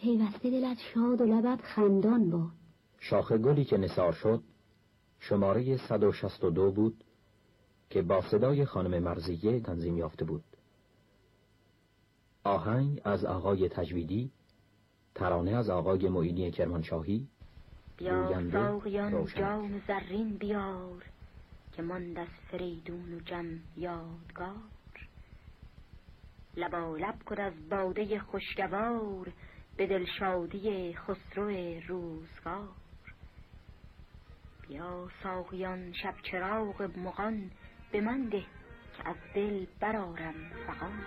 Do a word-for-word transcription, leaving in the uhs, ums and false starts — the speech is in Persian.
پیوسته دلت شاد و لبت خندان باد. شاخ گلی که نثار شد شماره صد و شصت و دو بود که با صدای خانم مرضیه تنظیم یافته بود. آهنگ از آقای تجویدی، ترانه از آقای معینی کرمانشاهی. بیا ساقیان جام زرین بیار، که ماند از فریدون و جم یادگار. لبالب کن از باده خوشگوار، به دل شادی خسرو روزگار. بیا ساقیان شب چراغ مغان، به من ده که از دل برآرم فغان.